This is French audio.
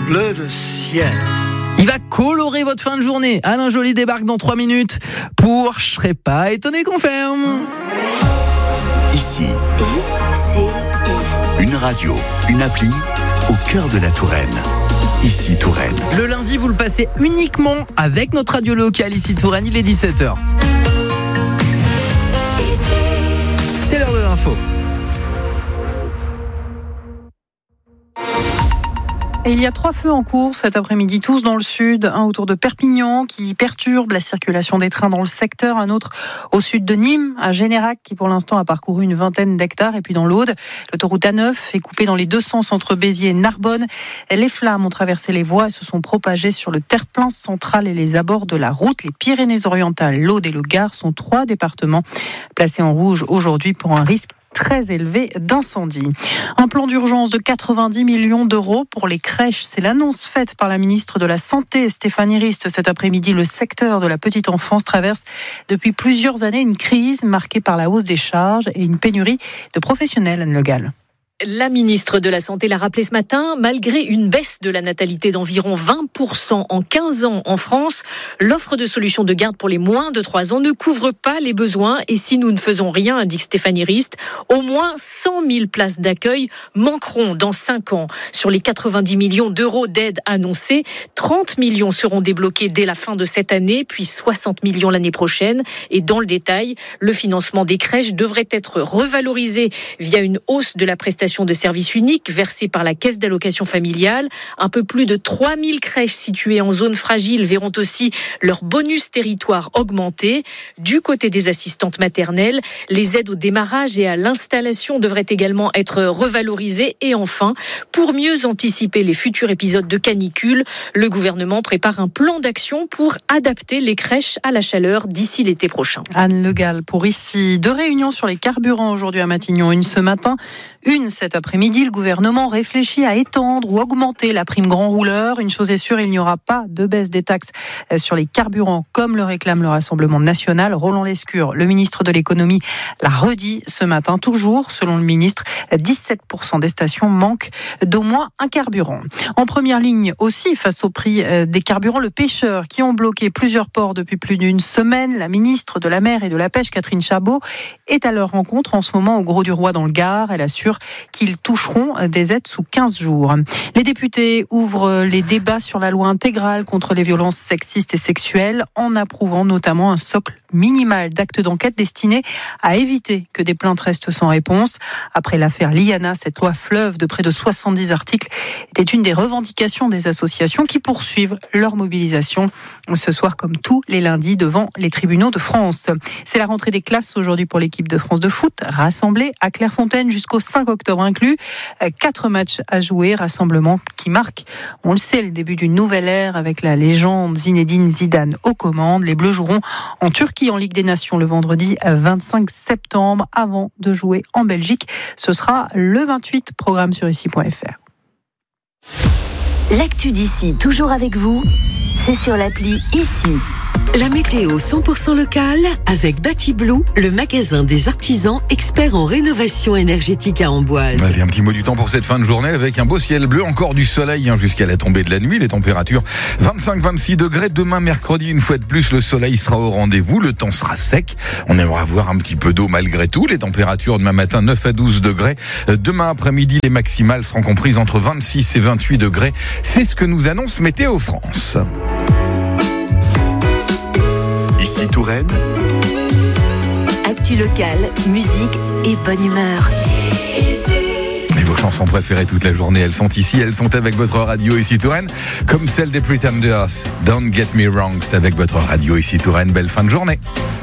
bleu de ciel. Il va colorer votre fin de journée. Alain Joly débarque dans 3 minutes pour Je serais pas étonné qu'on ferme. Ici, une radio, une appli au cœur de la Touraine. Ici Touraine. Le lundi, vous le passez uniquement avec notre radio locale ici Touraine, il est 17h. C'est l'heure de l'info. Et il y a 3 feux en cours cet après-midi, tous dans le sud. Un autour de Perpignan qui perturbe la circulation des trains dans le secteur. Un autre au sud de Nîmes, à Générac, qui pour l'instant a parcouru une vingtaine d'hectares. Et puis dans l'Aude, l'autoroute A9 est coupée dans les deux sens entre Béziers et Narbonne. Les flammes ont traversé les voies et se sont propagées sur le terre-plein central et les abords de la route. Les Pyrénées-Orientales, l'Aude et le Gard sont 3 départements placés en rouge aujourd'hui pour un risque très élevé d'incendie. Un plan d'urgence de 90 millions d'euros pour les crèches. C'est l'annonce faite par la ministre de la Santé, Stéphanie Rist, cet après-midi. Le secteur de la petite enfance traverse depuis plusieurs années une crise marquée par la hausse des charges et une pénurie de professionnels, Anne Le Gall. La ministre de la Santé l'a rappelé ce matin, malgré une baisse de la natalité d'environ 20% en 15 ans en France, l'offre de solutions de garde pour les moins de 3 ans ne couvre pas les besoins. Et si nous ne faisons rien, indique Stéphanie Rist, au moins 100 000 places d'accueil manqueront dans 5 ans. Sur les 90 millions d'euros d'aide annoncés, 30 millions seront débloqués dès la fin de cette année, puis 60 millions l'année prochaine. Et dans le détail, le financement des crèches devrait être revalorisé via une hausse de la prestation de services uniques versée par la Caisse d'allocation familiale. Un peu plus de 3000 crèches situées en zone fragile verront aussi leur bonus territoire augmenter. Du côté des assistantes maternelles, les aides au démarrage et à l'installation devraient également être revalorisées. Et enfin, pour mieux anticiper les futurs épisodes de canicule, le gouvernement prépare un plan d'action pour adapter les crèches à la chaleur d'ici l'été prochain. Anne Le Gall pour ici. 2 réunions sur les carburants aujourd'hui à Matignon. Une ce matin, une cet après-midi. Le gouvernement réfléchit à étendre ou augmenter la prime grand rouleur. Une chose est sûre, il n'y aura pas de baisse des taxes sur les carburants comme le réclame le Rassemblement national. Roland Lescure, le ministre de l'économie, l'a redit ce matin. Toujours, selon le ministre, 17% des stations manquent d'au moins un carburant. En première ligne aussi, face au prix des carburants, le pêcheur qui ont bloqué plusieurs ports depuis plus d'une semaine. La ministre de la Mer et de la Pêche, Catherine Chabot, est à leur rencontre en ce moment au Grau-du-Roi dans le Gard. Elle assure qu'ils toucheront des aides sous 15 jours. Les députés ouvrent les débats sur la loi intégrale contre les violences sexistes et sexuelles en approuvant notamment un socle minimal d'actes d'enquête destiné à éviter que des plaintes restent sans réponse. Après l'affaire Liana, cette loi fleuve de près de 70 articles était une des revendications des associations qui poursuivent leur mobilisation ce soir comme tous les lundis devant les tribunaux de France. C'est la rentrée des classes aujourd'hui pour l'équipe de France de foot, rassemblée à Clairefontaine jusqu'au 5 octobre inclus. 4 matchs à jouer, rassemblement qui marque, on le sait, le début d'une nouvelle ère avec la légende Zinedine Zidane aux commandes. Les Bleus joueront en Turquie en Ligue des Nations le vendredi 25 septembre avant de jouer en Belgique. Ce sera le 28, programme sur ici.fr. L'actu d'ici, toujours avec vous, c'est sur l'appli Ici. La météo 100% locale avec Batiblue, le magasin des artisans experts en rénovation énergétique à Amboise. Allez, un petit mot du temps pour cette fin de journée avec un beau ciel bleu, encore du soleil jusqu'à la tombée de la nuit. Les températures 25-26 degrés. Demain mercredi, une fois de plus, le soleil sera au rendez-vous. Le temps sera sec. On aimerait avoir un petit peu d'eau malgré tout. Les températures demain matin 9 à 12 degrés. Demain après-midi, les maximales seront comprises entre 26 et 28 degrés. C'est ce que nous annonce Météo France. Ici Touraine. Actu locale, musique et bonne humeur. Et vos chansons préférées toute la journée, elles sont ici, elles sont avec votre radio Ici Touraine, comme celle des Pretenders. Don't Get Me Wrong, c'est avec votre radio Ici Touraine. Belle fin de journée.